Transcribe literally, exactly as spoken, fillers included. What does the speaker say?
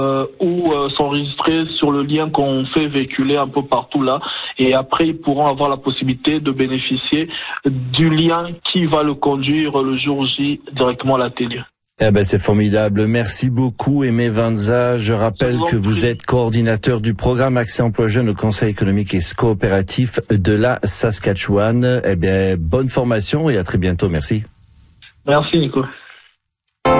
euh, ou euh, s'enregistrer sur le lien qu'on fait véhiculer un peu partout là. Et après, ils pourront avoir la possibilité de bénéficier du lien qui va le conduire le jour J directement à l'atelier. Eh ben, c'est formidable. Merci beaucoup, Aimé Vanza. Je rappelle que vous êtes coordinateur du programme Accès Emploi Jeune au Conseil économique et coopératif de la Saskatchewan. Eh bien, bonne formation et à très bientôt. Merci. Merci, Nico.